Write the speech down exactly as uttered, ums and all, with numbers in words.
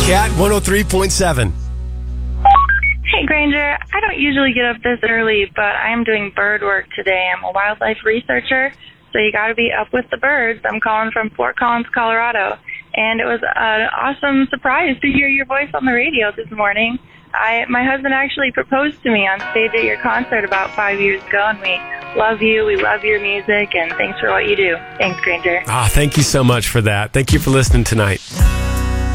Cat one oh three point seven. Hey, Granger. I don't usually get up this early, but I am doing bird work today. I'm a wildlife researcher, so you got to be up with the birds. I'm calling from Fort Collins, Colorado, and it was an awesome surprise to hear your voice on the radio this morning. I, my husband actually proposed to me on stage at your concert about five years ago, and we love you, we love your music, and thanks for what you do. Thanks, Granger. Ah, thank you so much for that. Thank you for listening tonight.